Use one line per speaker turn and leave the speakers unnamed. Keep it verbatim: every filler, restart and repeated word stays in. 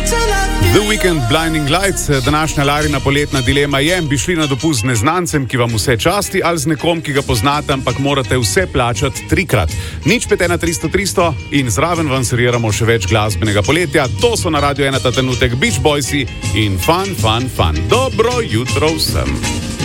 The Weekend Blinding Lights, današnja Larina poletna dilema je, bi šli na dopust z neznancem, ki vam vse časti, ali z nekom, ki ga poznate, ampak morate vse plačati trikrat. Nič pet ena tristo tristo in zraven vam serviramo še več glasbenega poletja. To so na Radio ena ta trenutek Beach Boysi in Fun, Fun, Fun. Dobro jutro vsem.